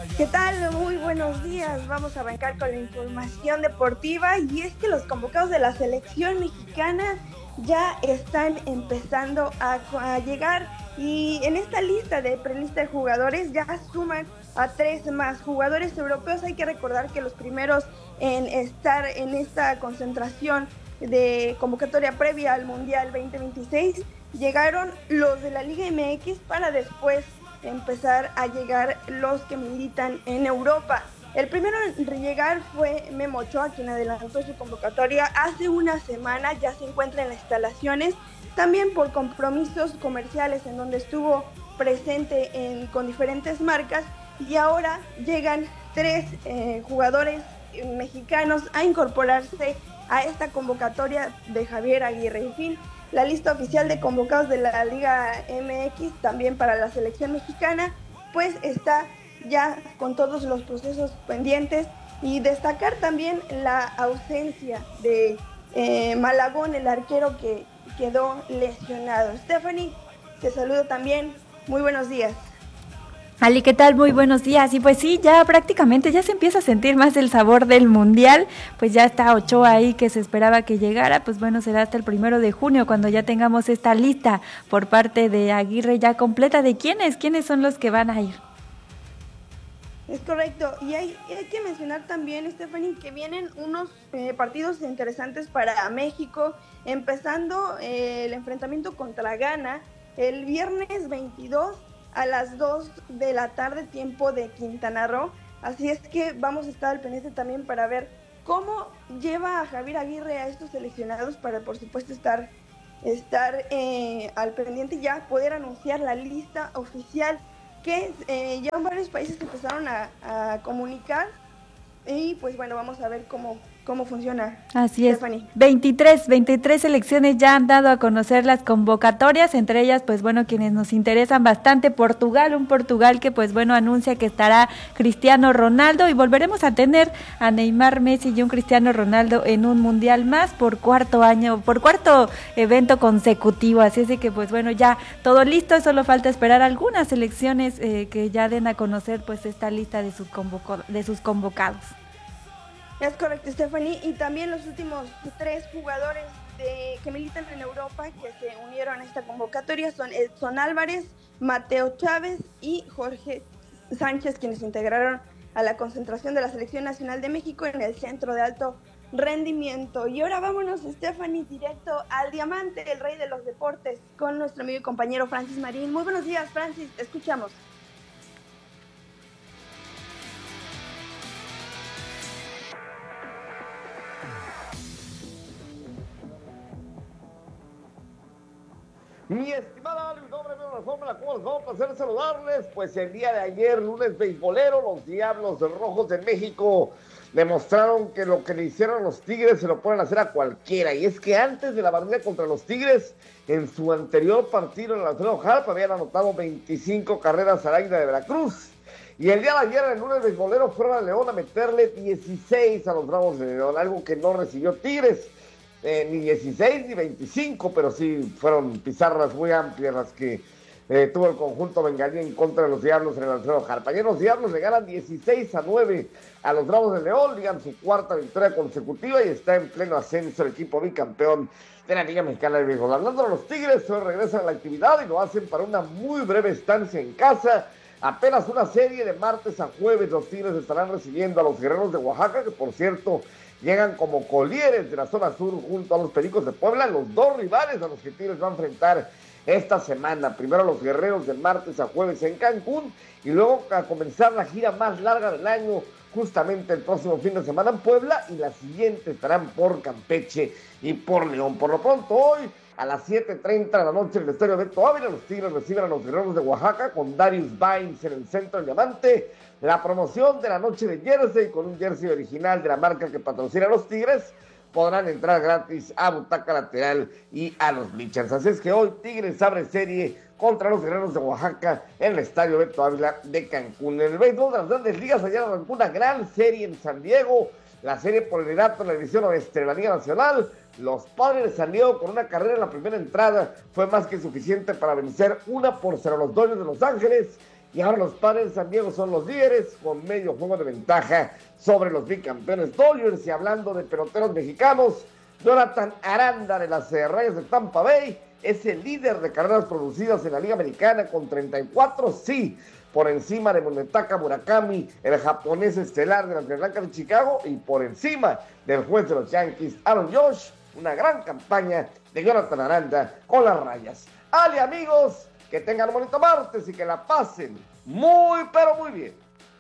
¿Qué tal? Muy buenos días. Vamos a arrancar con la información deportiva y es que los convocados de la selección mexicana ya están empezando a llegar y en esta lista de prelista de jugadores ya suman a 3 más jugadores europeos. Hay que recordar que los primeros en estar en esta concentración de convocatoria previa al Mundial 2026 llegaron los de la Liga MX para después empezar a llegar los que militan en Europa. El primero en llegar fue Memo Ochoa, quien adelantó su convocatoria hace una semana, ya se encuentra en las instalaciones, también por compromisos comerciales en donde estuvo presente con diferentes marcas, y ahora llegan 3 jugadores mexicanos a incorporarse a esta convocatoria de Javier Aguirre. En fin, la lista oficial de convocados de la Liga MX, también para la selección mexicana, pues está ya con todos los procesos pendientes, y destacar también la ausencia de Malagón, el arquero que quedó lesionado. Stephanie, te saludo también, muy buenos días. Ali, ¿qué tal? Muy buenos días. Y pues sí, ya prácticamente ya se empieza a sentir más el sabor del Mundial. Pues ya está Ochoa ahí, que se esperaba que llegara. Pues bueno, será hasta el 1 de junio cuando ya tengamos esta lista por parte de Aguirre ya completa de quiénes son los que van a ir. Es correcto, y hay que mencionar también, Stephanie, que vienen unos partidos interesantes para México, empezando el enfrentamiento contra Ghana el viernes 22 a las 2 de la tarde, tiempo de Quintana Roo. Así es que vamos a estar al pendiente también para ver cómo lleva a Javier Aguirre a estos seleccionados, para por supuesto estar al pendiente y ya poder anunciar la lista oficial que ya varios países empezaron a comunicar, y pues bueno, vamos a ver cómo funciona. Así es, Stephanie. 23 selecciones ya han dado a conocer las convocatorias, entre ellas pues bueno, quienes nos interesan bastante, un Portugal que pues bueno anuncia que estará Cristiano Ronaldo, y volveremos a tener a Neymar, Messi y un Cristiano Ronaldo en un mundial más por cuarto evento consecutivo. Así es de que pues bueno, ya todo listo, solo falta esperar algunas selecciones que ya den a conocer pues esta lista de sus convocados. Es correcto, Stephanie, y también los últimos 3 jugadores que militan en Europa que se unieron a esta convocatoria son Edson Álvarez, Mateo Chávez y Jorge Sánchez, quienes se integraron a la concentración de la Selección Nacional de México en el Centro de Alto Rendimiento. Y ahora vámonos, Stephanie, directo al diamante, el rey de los deportes, con nuestro amigo y compañero Francis Marín. Muy buenos días, Francis, te escuchamos. Mi estimada Alex, nombre de la Fórmula, ¿cómo les va? Un placer saludarles. Pues el día de ayer, lunes beisbolero, los Diablos Rojos de México demostraron que lo que le hicieron a los Tigres se lo pueden hacer a cualquiera. Y es que antes de la barrida contra los Tigres, en su anterior partido en el Alfredo Harp, habían anotado 25 carreras al Águila de Veracruz. Y el día de ayer, en el lunes beisbolero, fueron a León a meterle 16 a los Bravos de León, algo que no recibió Tigres. Ni 16 ni 25, pero sí fueron pizarras muy amplias las que tuvo el conjunto bengalí en contra de los Diablos en el Alfredo Harp. Ayer los Diablos le ganan 16-9 a los Bravos de León, ligan su cuarta victoria consecutiva y está en pleno ascenso el equipo bicampeón de la Liga Mexicana de Béisbol. Hablando de los Tigres, hoy regresan a la actividad y lo hacen para una muy breve estancia en casa. Apenas una serie de martes a jueves los Tigres estarán recibiendo a los Guerreros de Oaxaca, que por cierto llegan como colieres de la zona sur junto a los Pericos de Puebla, los dos rivales a los que Tigres va a enfrentar esta semana. Primero los Guerreros de martes a jueves en Cancún y luego a comenzar la gira más larga del año justamente el próximo fin de semana en Puebla, y la siguiente estarán por Campeche y por León. Por lo pronto hoy a las 7:30 de la noche en el Estadio Beto Ávila, los Tigres reciben a los Guerreros de Oaxaca con Darius Vines en el centro del diamante. La promoción de la noche de jersey, con un jersey original de la marca que patrocina a los Tigres, podrán entrar gratis a butaca lateral y a los bleachers. Así es que hoy Tigres abre serie contra los Guerreros de Oaxaca en el Estadio Beto Ávila de Cancún. En el béisbol de las Grandes Ligas, ayer arrancó una gran serie en San Diego, la serie por el liderato en la división oeste de la Liga Nacional. Los Padres de San Diego, con una carrera en la primera entrada, fue más que suficiente para vencer 1-0 a los Dodgers de Los Ángeles. y ahora los Padres de San Diego son los líderes con medio juego de ventaja sobre los bicampeones Dodgers. Y hablando de peloteros mexicanos, Jonathan Aranda de las Rayas de Tampa Bay es el líder de carreras producidas en la Liga Americana con 34, sí, por encima de Munetaka Murakami, el japonés estelar de las Medias Blancas de Chicago, y por encima del juez de los Yankees, Aaron Judge. Una gran campaña de Jonathan Aranda con las Rayas. Ale, amigos, que tengan un bonito martes y que la pasen muy, pero muy bien.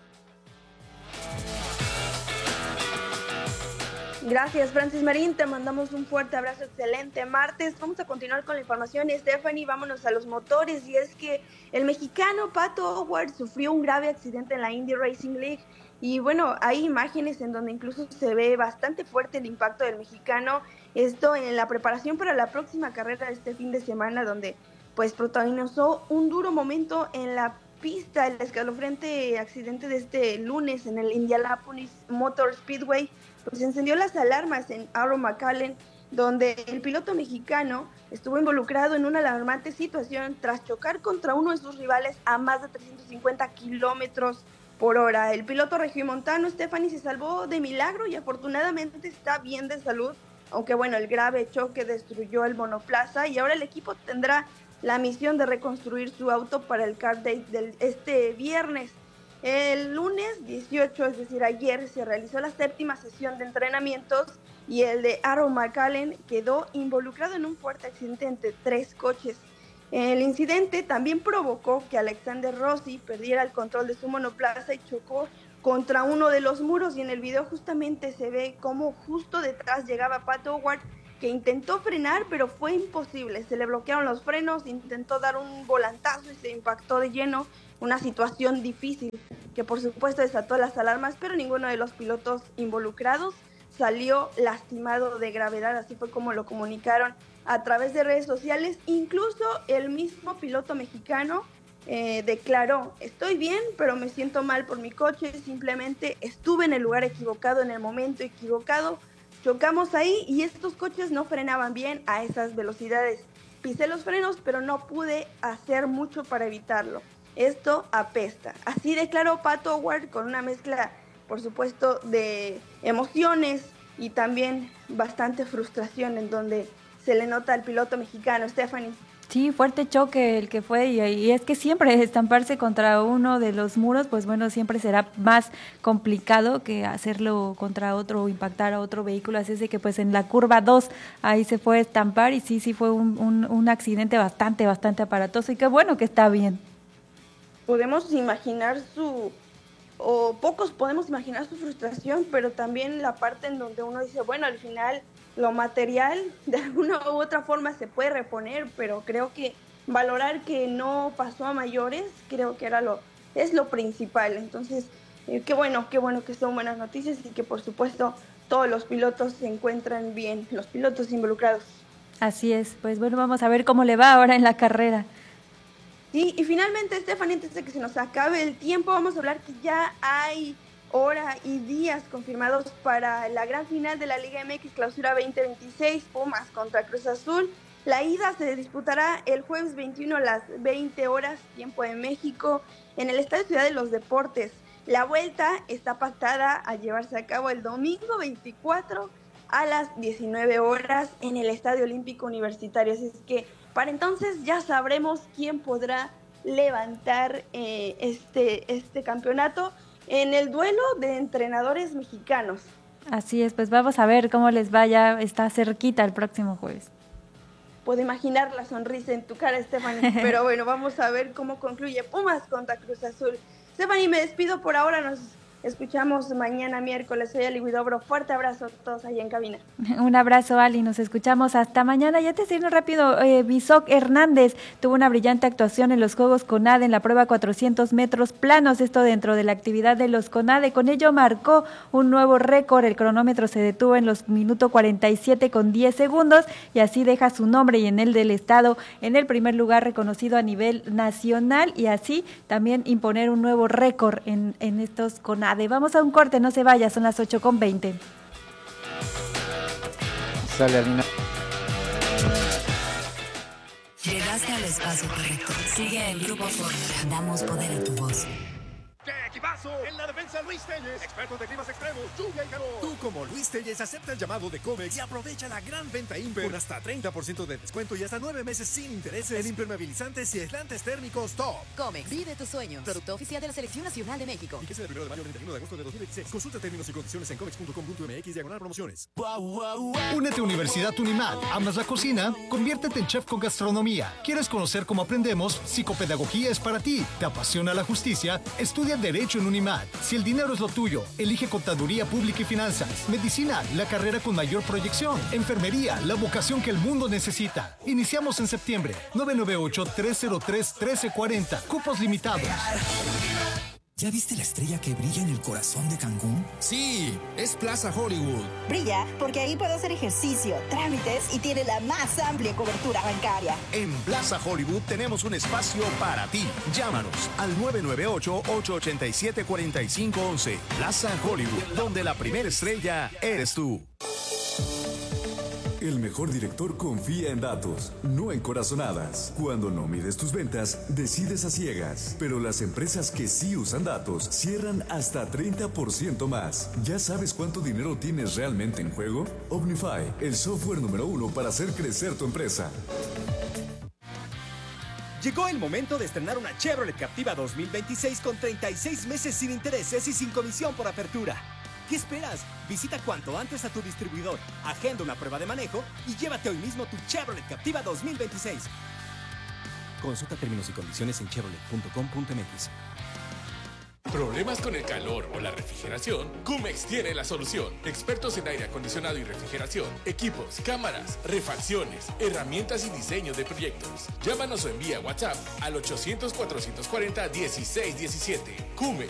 Gracias, Francis Marín, te mandamos un fuerte abrazo, excelente martes. Vamos a continuar con la información, Stephanie, vámonos a los motores, y es que el mexicano Pato O'Ward sufrió un grave accidente en la Indy Racing League, y bueno, hay imágenes en donde incluso se ve bastante fuerte el impacto del mexicano, esto en la preparación para la próxima carrera de este fin de semana, donde pues protagonizó un duro momento en la pista, el escalofriante accidente de este lunes en el Indianapolis Motor Speedway. Pues encendió las alarmas en Arrow McAllen, donde el piloto mexicano estuvo involucrado en una alarmante situación tras chocar contra uno de sus rivales a más de 350 kilómetros por hora. El piloto regiomontano Stephanie se salvó de milagro y afortunadamente está bien de salud, aunque bueno, el grave choque destruyó el monoplaza y ahora el equipo tendrá la misión de reconstruir su auto para el Car Day de este viernes. El lunes 18, es decir, ayer, se realizó la 7ª sesión de entrenamientos y el de Arrow McAllen quedó involucrado en un fuerte accidente entre 3 coches. El incidente también provocó que Alexander Rossi perdiera el control de su monoplaza y chocó contra uno de los muros, y en el video justamente se ve cómo justo detrás llegaba Pat O'Ward, que intentó frenar pero fue imposible, se le bloquearon los frenos, intentó dar un volantazo y se impactó de lleno. Una situación difícil que por supuesto desató las alarmas, pero ninguno de los pilotos involucrados salió lastimado de gravedad, así fue como lo comunicaron a través de redes sociales. Incluso el mismo piloto mexicano declaró: estoy bien, pero me siento mal por mi coche, simplemente estuve en el lugar equivocado, en el momento equivocado, chocamos ahí y estos coches no frenaban bien a esas velocidades. Pisé los frenos, pero no pude hacer mucho para evitarlo. Esto apesta. Así declaró Pat O'Ward, con una mezcla, por supuesto, de emociones y también bastante frustración, en donde se le nota al piloto mexicano. Stephanie. Sí, fuerte choque el que fue, y es que siempre estamparse contra uno de los muros, pues bueno, siempre será más complicado que hacerlo contra otro o impactar a otro vehículo, así es de que pues en la curva 2 ahí se fue a estampar y sí fue un accidente bastante aparatoso, y qué bueno que está bien. Podemos imaginar pocos podemos imaginar su frustración, pero también la parte en donde uno dice, bueno, al final lo material de alguna u otra forma se puede reponer, pero creo que valorar que no pasó a mayores, creo que es lo principal. Entonces, qué bueno que son buenas noticias y que por supuesto todos los pilotos se encuentran bien, los pilotos involucrados. Así es, pues bueno, vamos a ver cómo le va ahora en la carrera. Sí, y finalmente, Stephanie, antes de que se nos acabe el tiempo, vamos a hablar que ya hay hora y días confirmados para la gran final de la Liga MX Clausura 2026, Pumas contra Cruz Azul. La ida se disputará el jueves 21 a las 20 horas, tiempo de México, en el Estadio Ciudad de los Deportes. La vuelta está pactada a llevarse a cabo el domingo 24 a las 19 horas en el Estadio Olímpico Universitario. Así es que para entonces ya sabremos quién podrá levantar este campeonato en el duelo de entrenadores mexicanos. Así es, pues vamos a ver cómo les vaya, está cerquita el próximo jueves. Puedo imaginar la sonrisa en tu cara, Stephanie, pero bueno, vamos a ver cómo concluye Pumas contra Cruz Azul. Stephanie, me despido por ahora, nos escuchamos mañana miércoles. Soy Ali Huidobro, fuerte abrazo a todos ahí en cabina. Un abrazo, Ali, nos escuchamos hasta mañana. Ya te sigo rápido, Bisoc Hernández tuvo una brillante actuación en los Juegos CONADE en la prueba 400 metros planos, esto dentro de la actividad de los CONADE. Con ello marcó un nuevo récord, el cronómetro se detuvo en los minutos 47 con 10 segundos y así deja su nombre y en el del estado en el primer lugar reconocido a nivel nacional, y así también imponer un nuevo récord en estos CONADE. Vamos a un corte, no se vaya, son las 8:20. Sale Alina. Llegaste al el espacio correcto. Sigue el Grupo Fórmula. Damos poder a tu voz. ¡Qué equipazo! En la defensa, Luis Telles, expertos de climas extremos, lluvia y calor. Tú, como Luis Telles, acepta el llamado de Comex y aprovecha la gran venta Imper con hasta 30% de descuento y hasta 9 meses sin intereses en impermeabilizantes y aislantes térmicos top. Comex, vive tus sueños. Producto oficial de la Selección Nacional de México. Y que sea del 1 de mayo al 31 de agosto de 2016. Consulta términos y condiciones en comex.com.mx/promociones. Únete a Universidad Unimat. ¿Amas la cocina? Conviértete en chef con gastronomía. ¿Quieres conocer cómo aprendemos? Psicopedagogía es para ti. ¿Te apasiona la justicia? Estudia Derecho en Unimat. Si el dinero es lo tuyo, elige Contaduría Pública y Finanzas. Medicina, la carrera con mayor proyección. Enfermería, la vocación que el mundo necesita. Iniciamos en septiembre. 998-303-1340. Cupos limitados. ¿Ya viste la estrella que brilla en el corazón de Cancún? Sí, es Plaza Hollywood. Brilla porque ahí puedo hacer ejercicio, trámites y tiene la más amplia cobertura bancaria. En Plaza Hollywood tenemos un espacio para ti. Llámanos al 998-887-4511. Plaza Hollywood, donde la primera estrella eres tú. El mejor director confía en datos, no en corazonadas. Cuando no mides tus ventas, decides a ciegas. Pero las empresas que sí usan datos cierran hasta 30% más. ¿Ya sabes cuánto dinero tienes realmente en juego? Omnify, el software número 1 para hacer crecer tu empresa. Llegó el momento de estrenar una Chevrolet Captiva 2026 con 36 meses sin intereses y sin comisión por apertura. ¿Qué esperas? Visita cuanto antes a tu distribuidor, agenda una prueba de manejo y llévate hoy mismo tu Chevrolet Captiva 2026. Consulta términos y condiciones en chevrolet.com.mx. ¿Problemas con el calor o la refrigeración? Cumex tiene la solución. Expertos en aire acondicionado y refrigeración, equipos, cámaras, refacciones, herramientas y diseño de proyectos. Llámanos o envía WhatsApp al 800-440-1617. Cumex,